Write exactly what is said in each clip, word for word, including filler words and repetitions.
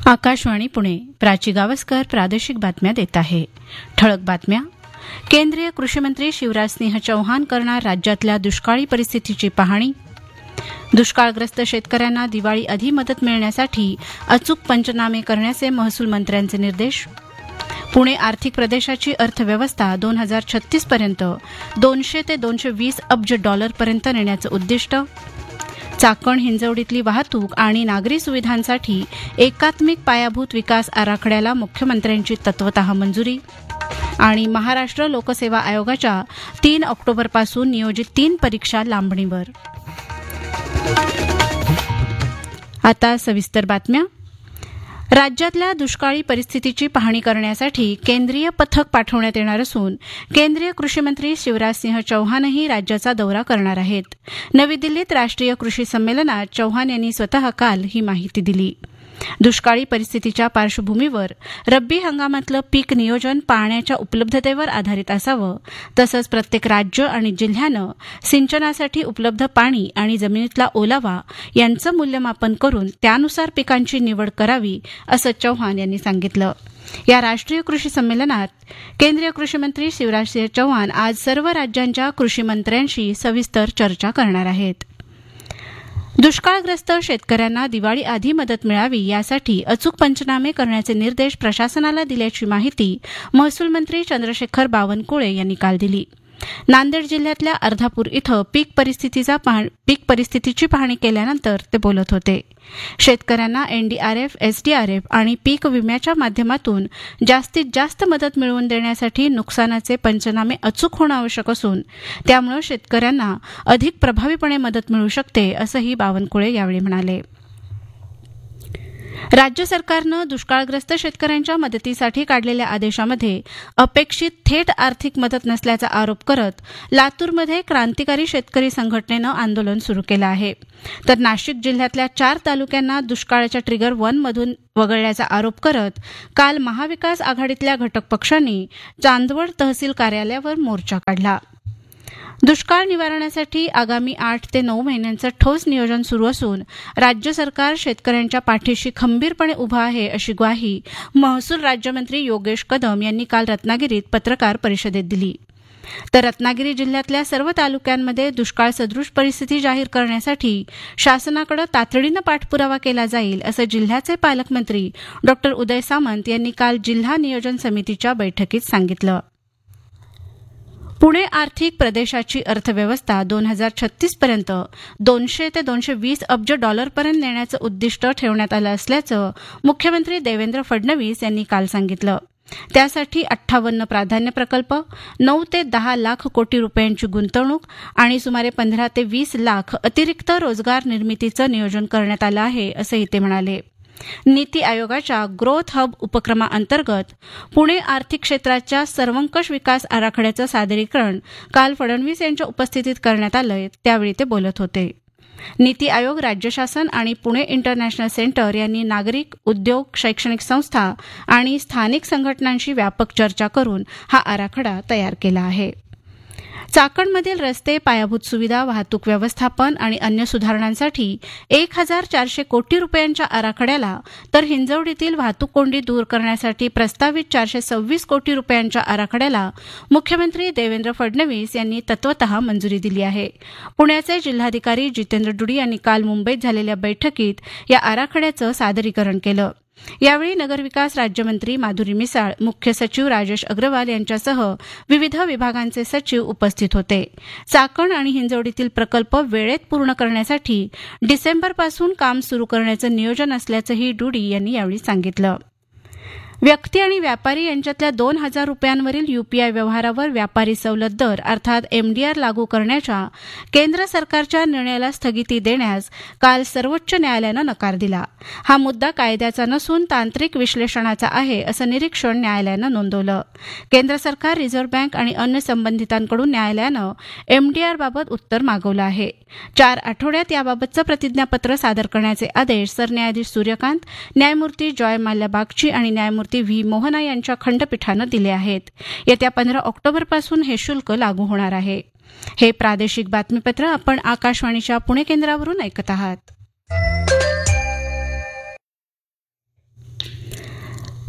आकाशवाणी पुणे. प्राची गावस्कर प्रादेशिक बातम्या देत आहे. ठळक बातम्या. केंद्रीय कृषीमंत्री शिवराजसिंह चौहान करणार राज्यातल्या दुष्काळी परिस्थितीची पाहणी. दुष्काळग्रस्त शेतकऱ्यांना दिवाळी आधी मदत मिळण्यासाठी अचूक पंचनामे करण्याचे महसूल मंत्र्यांचे निर्देश. पुणे आर्थिक प्रदेशाची अर्थव्यवस्था दोन हजार छत्तीस पर्यंत दोनशे ते दोनशे वीस अब्ज डॉलरपर्यंत नेण्याचं उद्दिष्ट. चाकण हिंजवडीतली वाहतूक आणि नागरी सुविधांसाठी एकात्मिक पायाभूत विकास आराखड्याला मुख्यमंत्र्यांची तत्वतः मंजुरी. आणि महाराष्ट्र लोकसेवा आयोगाच्या तीन ऑक्टोबरपासून नियोजित तीन परीक्षा लांबणीवर. आता सविस्तर बातम्या. राज्यातल्या दुष्काळी परिस्थितीची पाहणी करण्यासाठी केंद्रीय पथक पाठवण्यात येणार असून केंद्रीय कृषीमंत्री शिवराजसिंह चौहानही राज्याचा दौरा करणार आहेत. नवी दिल्लीत राष्ट्रीय कृषी संमेलनात चौहान यांनी स्वतः काल ही माहिती दिली. दुष्काळी परिस्थितीच्या पार्श्वभूमीवर रब्बी हंगामातलं पीक नियोजन पाण्याच्या उपलब्धतेवर आधारित असावं, तसंच प्रत्येक राज्य आणि जिल्ह्यानं सिंचनासाठी उपलब्ध पाणी आणि जमिनीतला ओलावा यांचं मूल्यमापन करून त्यानुसार पिकांची निवड करावी, असं चौहान यांनी सांगितलं. या राष्ट्रीय कृषी संमेलनात केंद्रीय कृषीमंत्री शिवराजसिंह चौहान आज सर्व राज्यांच्या कृषीमंत्र्यांशी सविस्तर चर्चा करणार आहेत. दुष्काळग्रस्त शेतकऱ्यांना दिवाळी आधी मदत मिळावी यासाठी अचूक पंचनामे करण्याचे निर्देश प्रशासनाला दिल्याची माहिती महसूल मंत्री चंद्रशेखर बावनकुळे यांनी काल दिली. नांदेड जिल्ह्यातल्या अर्धापूर इथं पीक परिस्थितीचा पीक परिस्थितीची पाहणी केल्यानंतर ते बोलत होते. शेतकऱ्यांना एनडीआरएफ, एसडीआरएफ आणि पीक विम्याच्या माध्यमातून जास्तीत जास्त मदत मिळवून देण्यासाठी नुकसानाचे पंचनामे अचूक होणं आवश्यक असून त्यामुळे शेतकऱ्यांना अधिक प्रभावीपणे मदत मिळू शकते, असंही बावनकुळे यावेळी म्हणाले. राज्य सरकारनं दुष्काळग्रस्त शेतकऱ्यांच्या मदतीसाठी काढलेल्या आदेशामध्ये अपेक्षित थेट आर्थिक मदत नसल्याचा आरोप करत लातूरमध्ये क्रांतिकारी शेतकरी संघटनेनं आंदोलन सुरू केलं आहे. तर नाशिक जिल्ह्यातल्या चार तालुक्यांना दुष्काळाच्या ट्रिगर वन मधून वगळल्याचा आरोप करत काल महाविकास आघाडीतल्या घटक पक्षांनी चांदवड तहसील कार्यालयावर मोर्चा काढला. दुष्काळ निवारणासाठी आगामी आठ ते नऊ महिन्यांचं ठोस नियोजन सुरू असून राज्य सरकार शेतकऱ्यांच्या पाठीशी खंबीरपणे उभं आहे, अशी ग्वाही महसूल राज्यमंत्री योगेश कदम यांनी काल रत्नागिरीत पत्रकार परिषदेत दिली. तर रत्नागिरी जिल्ह्यातल्या सर्व तालुक्यांमध्ये दुष्काळ सदृश परिस्थिती जाहीर करण्यासाठी शासनाकडे तातडीनं पाठपुरावा केला जाईल, असं जिल्ह्याचे पालकमंत्री डॉक्टर उदय सामंत यांनी काल जिल्हा नियोजन समितीच्या बैठकीत सांगितलं. पुणे आर्थिक प्रदेशाची अर्थव्यवस्था दोन हजार छत्तीस पर्यंत दोनशे ते दोनशे वीस अब्ज डॉलरपर्यंत नेण्याचं उद्दिष्ट ठेवण्यात आलं असल्याचं मुख्यमंत्री देवेंद्र फडणवीस यांनी काल सांगितलं. त्यासाठी अठ्ठावन्न प्राधान्य प्रकल्प, नऊ ते दहा लाख कोटी रुपयांची गुंतवणूक आणि सुमारे पंधरा ते वीस लाख अतिरिक्त रोजगार निर्मितीचं नियोजन करण्यात आलं आहे, असंही ते म्हणाले. नीती आयोगाच्या ग्रोथ हब उपक्रमाअंतर्गत पुणे आर्थिक क्षेत्राच्या सर्वंकष विकास आराखड्याचं सादरीकरण काल फडणवीस यांच्या उपस्थितीत करण्यात आलं, त्यावेळी ते बोलत होते. नीती आयोग, राज्य शासन आणि पुणे इंटरनॅशनल सेंटर यांनी नागरिक, उद्योग, शैक्षणिक संस्था आणि स्थानिक संघटनांशी व्यापक चर्चा करून हा आराखडा तयार केला आहे. चाकणमधील रस्ते, पायाभूत सुविधा, वाहतूक व्यवस्थापन आणि अन्य सुधारणांसाठी एक हजार चारशे कोटी रुपयांच्या आराखड्याला, तर हिंजवडीतील वाहतूक कोंडी दूर करण्यासाठी प्रस्तावित चारशे सव्वीस कोटी रुपयांच्या आराखड्याला मुख्यमंत्री देवेंद्र फडणवीस यांनी तत्वतः मंजुरी दिली आहे. पुण्याचे जिल्हाधिकारी जितेंद्र डुडी यांनी काल मुंबईत झालेल्या बैठकीत या आराखड्याचं सादरीकरण केलं. यावेळी नगरविकास राज्यमंत्री माधुरी मिसाळ, मुख्य सचिव राजेश अग्रवाल यांच्यासह विविध विभागांचे सचिव उपस्थित होते. चाकण आणि हिंजवडीतील प्रकल्प वेळेत पूर्ण करण्यासाठी डिसेंबरपासून काम सुरू करण्याचं नियोजन असल्याचंही डुडी यांनी यावेळी सांगितलं. व्यक्ती आणि व्यापारी यांच्यातल्या दोन हजार रुपयांवरील यूपीआय व्यवहारावर व्यापारी सवलत दर अर्थात एमडीआर लागू करण्याच्या केंद्र सरकारच्या निर्णयाला स्थगिती देण्यास काल सर्वोच्च न्यायालयानं नकार दिला. हा मुद्दा कायद्याचा नसून तांत्रिक विश्लेषणाचा आहे, असं निरीक्षण न्यायालयानं नोंदवलं. केंद्र सरकार, रिझर्व्ह बँक आणि अन्य संबंधितांकडून न्यायालयानं एमडीआरबाबत उत्तर मागवलं आहे. चार आठवड्यात याबाबतचं प्रतिज्ञापत्र सादर करण्याचे आदेश सरन्यायाधीश सूर्यकांत, न्यायमूर्ती जॉय माल्या बागची आणि न्यायमूर्ती व्ही मोहना यांच्या खंडपीठानं दिले आहेत. येत्या पंधरा ऑक्टोबरपासून हे शुल्क लागू होणार आहे. हे प्रादेशिक बातमीपत्र आपण आकाशवाणीच्या पुणे केंद्रावरून ऐकत आहात.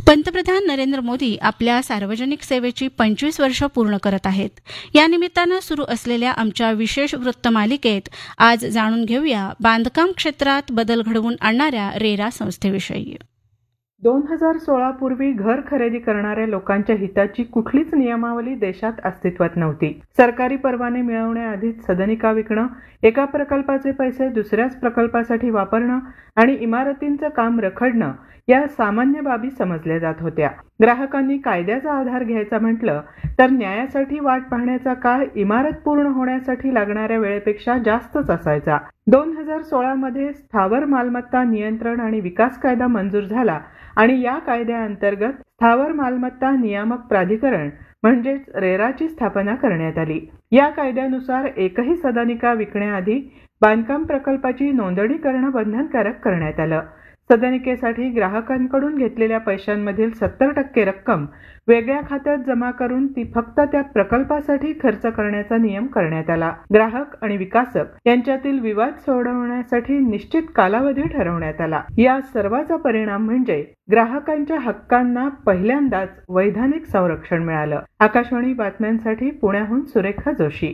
पंतप्रधान नरेंद्र मोदी आपल्या सार्वजनिक सेवेची पंचवीस वर्ष पूर्ण करत आहेत. या निमित्तानं सुरू असलेल्या आमच्या विशेष वृत्तमालिकेत आज जाणून घेऊया बांधकाम क्षेत्रात बदल घडवून आणणाऱ्या रेरा संस्थेविषयी. दोन हजार सोळा पूर्वी घर खरेदी करणाऱ्या लोकांच्या हिताची कुठलीच नियमावली देशात अस्तित्वात नव्हती. सरकारी परवाने मिळवण्याआधीच सदनिका विकणं, एका प्रकल्पाचे पैसे दुसऱ्याच प्रकल्पासाठी वापरणं आणि इमारतींचं काम रखडणं या सामान्य बाबी समजल्या जात होत्या. ग्राहकांनी कायद्याचा आधार घ्यायचा म्हटलं तर न्यायासाठी वाट पाहण्याचा काळ इमारत पूर्ण होण्यासाठी लागणाऱ्या वेळेपेक्षा जास्तच असायचा. दोन हजार सोळा मध्ये स्थावर मालमत्ता नियंत्रण आणि विकास कायदा मंजूर झाला आणि या कायद्याअंतर्गत स्थावर मालमत्ता नियामक प्राधिकरण म्हणजेच रेराची स्थापना करण्यात आली. या कायद्यानुसार एकही सदनिका विकण्याआधी बांधकाम प्रकल्पाची नोंदणी करणं बंधनकारक करण्यात आलं. सदनिकेसाठी ग्राहकांकडून घेतलेल्या पैशांमधील सत्तर टक्के रक्कम वेगळ्या खात्यात जमा करून ती फक्त त्या प्रकल्पासाठी खर्च करण्याचा नियम करण्यात आला. ग्राहक आणि विकासक यांच्यातील विवाद सोडवण्यासाठी निश्चित कालावधी ठरवण्यात आला. या सर्वाचा परिणाम म्हणजे ग्राहकांच्या हक्कांना पहिल्यांदाच वैधानिक संरक्षण मिळालं. आकाशवाणी बातम्यांसाठी पुण्याहून सुरेखा जोशी.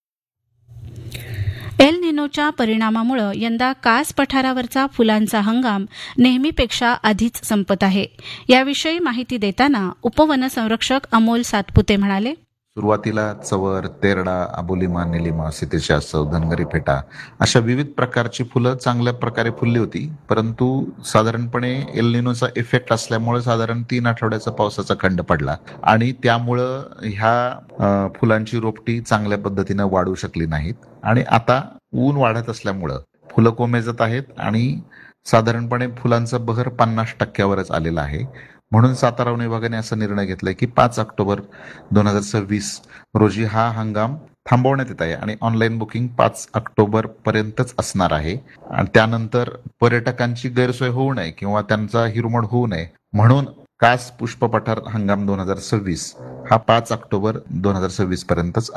एल निनोच्या परिणामामुळे यंदा कास पठारावरचा फुलांचा हंगाम नेहमीपेक्षा आधीच संपत आहे. याविषयी माहिती देताना उपवनसंरक्षक अमोल सातपुते म्हणाले, सुरुवातीला चवर, तेरडा, अबोलिमा, निलिमा, सीतेशास्त्र, धनगरी फेटा अशा विविध प्रकारची फुलं चांगल्या प्रकारे फुलली होती. परंतु साधारणपणे एल निनोचा इफेक्ट असल्यामुळे साधारण तीन आठवड्याचा पावसाचा खंड पडला आणि त्यामुळं ह्या फुलांची रोपटी चांगल्या पद्धतीनं वाढू शकली नाहीत. आणि आता ऊन वाढत असल्यामुळं फुलं कोमेजत आहेत आणि साधारणपणे फुलांचा बहर पन्नास टक्क्यावरच आलेला आहे. म्हणून सातारा वन विभागाने असा निर्णय घेतलाय की पाच ऑक्टोबर दोन हजार सव्वीस रोजी हा हंगाम थांबवण्यात येत आहे आणि ऑनलाईन बुकिंग पाच ऑक्टोबर पर्यंतच असणार आहे. आणि त्यानंतर पर्यटकांची गैरसोय होऊ नये किंवा त्यांचा हिरमोड होऊ नये म्हणून कास पुष्प पठार हंगाम दोन हजार सव्वीस हा पाच ऑक्टोबर दोन हजार सव्वीस पर्यंतच